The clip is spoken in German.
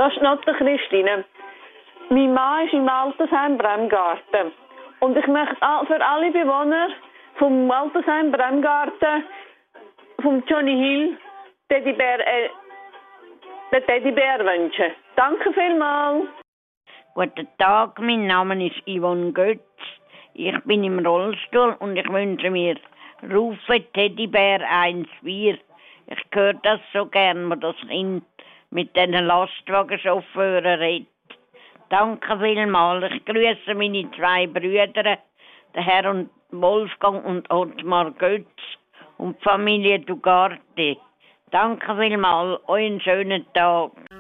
Das ist Notte Christine. Mein Mann ist im Altersheim Bremgarten. Und ich möchte für alle Bewohner vom Altersheim Bremgarten, vom Johnny Hill, den Teddybär wünschen. Danke vielmals. Guten Tag, mein Name ist Yvonne Götz. Ich bin im Rollstuhl und ich wünsche mir Rufe Teddybär 1-4. Ich höre das so gern, wo das Kind mit den Lastwagenchauffeuren redet. Danke vielmals. Ich grüße meine 2 Brüder, den Herrn Wolfgang und Ottmar Götz und die Familie Dugarte. Danke vielmals. Euch einen schönen Tag.